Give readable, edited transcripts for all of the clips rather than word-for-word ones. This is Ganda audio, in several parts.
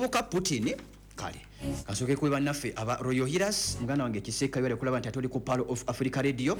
omuvubuka Putin kale kasoke kuba naffe aba Royal Healers muganda wange Kiseka yale kulaba nti atoli ku Pearl of Africa Radio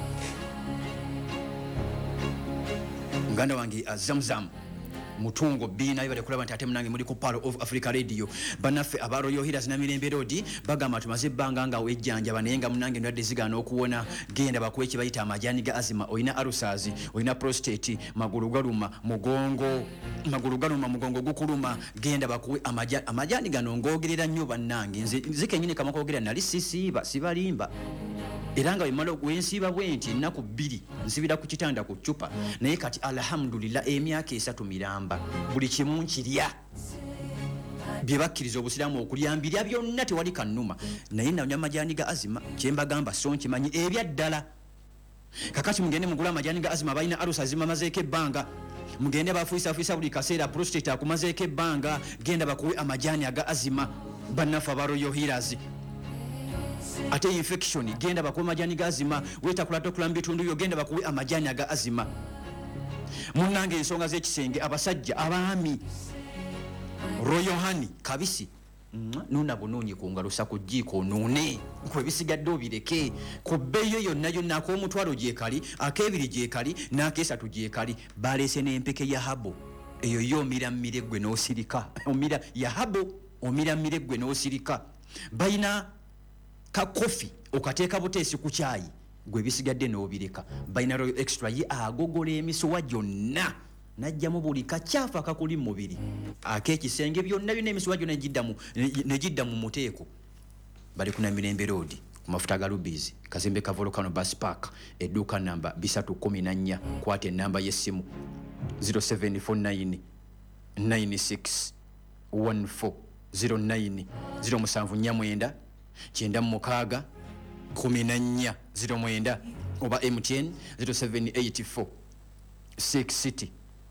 muganda wange Zamzam Mutungo bina yale kulaba nti atemunange muri ku Pearl of Africa Radio banaffe aba Royal Healers na Mirembe Road bagamba tumaze banga nga wejjanja banenga munange ndadde zigana okuwona genda bakuwe kibayita amajani ga azima oyina arusazi oyina prostate magulu galuma mugongo gukuluma genda bakuwe amajani gano ngogerera nnyo bannange nzike nyine kama kogerera nali sisiba sibalimba eranga bimalo wensiba bwenti naku 2 nsibira ku kitanda ku chupa naye kati alhamdulillah emyaka 3 miramba buli kimu nkirya byebakkiriza obusiramu okulyambirya byonna tewali kanuma naye na nyamajani ga azima kyemba gamba sonki manyi ebyaddala kakati mugende mugula amajani ga azima balina arusa azima mazeke banga mugende bafuisa buli kaseera prostate akumazeke banga genda bakuwe amajani aga azima bannafa baro Royal Healers ate infection genda bakuwe amajani ga azima weta kulato kulambi tundu yo genda bakuwe amajani aga azima munange ensonga z'ekisenge abasajja abaami Royal Honey kabisi nuna bunonyi kungalusa ku jiko nune kwe bisigadde obireke ku beyo yonna nako omutwalo gyekali akebiri gyekali nakesatu gyekali balese n'empeke ya habo eyo yo miregwe n'osirika omira ya habo miregwe n'osirika bayina ka kofi okateeka buteesi ku chai gwe bisigadde n'obireka bayina Royal Extra ye agogola emisuwa gyonna najjamu buli kacyafa kakuli mubiri akekisenge byonna emisuwa gyonna negidda mu muteeko bali kuna Mirembe Road ku mafuta ga Rubies Kazimbe ka Volcano Bus Park edduuka namba 314 kwate enamba y'essimu 0749 96 1409 0749 96 14 09 oba MTN 0784 6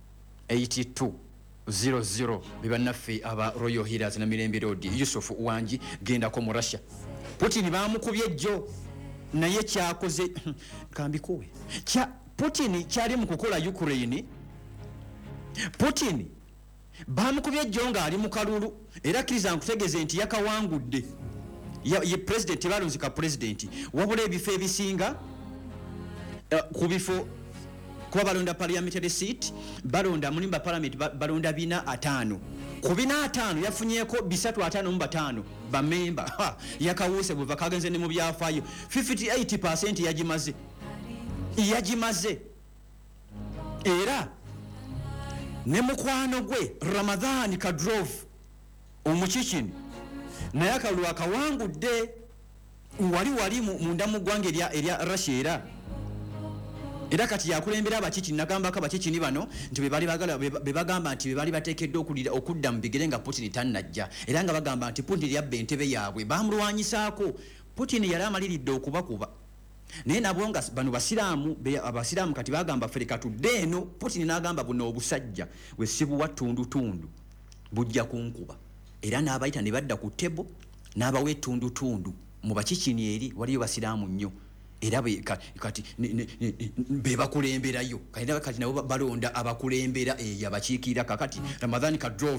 8200 bibanaffe aba Royal Healers na Mirembe Road Yusuf Wanji genda ko mu Russia Putin bamukubye jjo naye kyakoze kambikuwe Putin kyali mu kukola Ukraine Putin bamukubye jjo nga ali mu kalulu era kiriza nkutegeze nti yakawangudde ye president balonzika president wabula ebifo ebisinga kubifo kuba balonda parliamentary seat balonda mulimba parliament balonda bina 5 kubina 5 yafunyeko 355 ba member yakawuse buva kagenze ne mu byafayo 58% yajimaze era ne mukwano gwe Ramadhan Kadyrov omuchichini naye akalulu akawangudde wali munda mu ggwanga erya Russia era kati yakulembera abachichi nagamba ka bachichi ni bano nti bebagamba nti bebali batekeddwa okudda mu bigere nga Putin tannajja era nga bagamba nti Putin yabbe entebe yaabwe bamulwanyisaako Putin yali amaliridde okubakuba naye nabonga bano abasiraamu kati bagamba Afrika tudde eno Putin n'agamba buno obusajja wesibuwa tundu bujja kunkuba era n'abayita ne badda ku tebo n'abawe tundu mu bachichini eri waliyo basiraamu nnyo era kati bebakulemberayo kati nabo balonda abakulembera yabakiikira kakati Ramadhan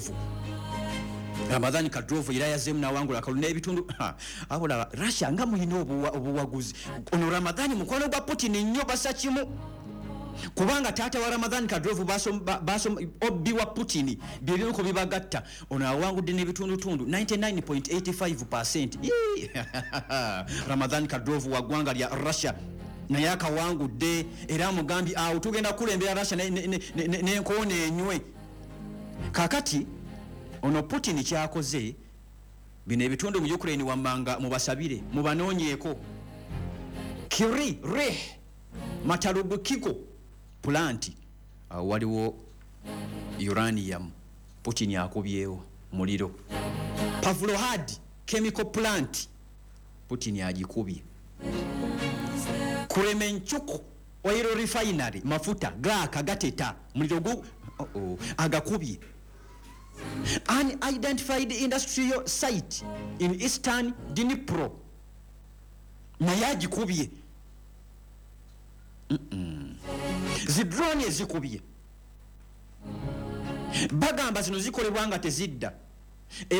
Kadyrov era yazemu nawangula akaluna ebitundu abula Russia nga muyina obuwaguzi ono Ramadhan mukwano gwa Putin nnyo basakimu kubanga taata wa Ramadhan Kadyrov basom obbi wa Putin byebimu ko bibagatta ono awangudde n'ebitundu 99.85% Ramadhan Kadyrov wa ggwanga lya Russia naye akawangudde era mugambi awo tugenda kulembera Russia n'enkoona enywe kakati ono Putin kyakoze bino ebitundu mu Ukraine wamanga mubasabire mubanoonyeeko Kiri Reh Matarubukiko plant waliwo uranium Putin yakubyewo muliro Pavlohrad chemical plant Putin agikubye Kremenchuk oil refinery mafuta gateta muliro agakubye unidentified industrial site in Eastern Dnipro naye agikubye zidrone ezikubye bagamba zino zikolebwa nga tezidda